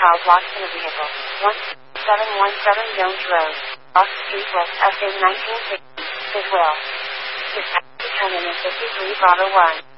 child lost in a vehicle. 1717 Jones Road, Ross Street West, SA 1960. Goodwill. Dispatch determinant 53 Bravo 1.